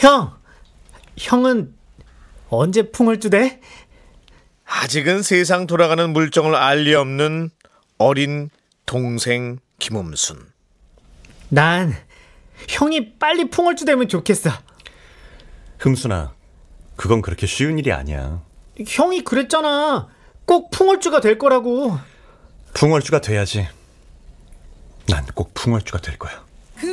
형은 언제 풍월주 돼? 아직은 세상 돌아가는 물정을 알 리 없는 어린 동생 김음순. 난 형이 빨리 풍월주 되면 좋겠어. 흠순아, 그건 그렇게 쉬운 일이 아니야. 형이 그랬잖아. 꼭 풍월주가 될 거라고. 풍월주가 돼야지. 난 꼭 풍월주가 될 거야.